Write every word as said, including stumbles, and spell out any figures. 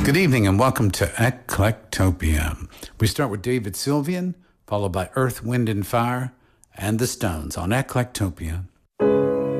Good evening and welcome to Eclectopia. We start with David Sylvian, followed by Earth, Wind and Fire, and the Stones on Eclectopia.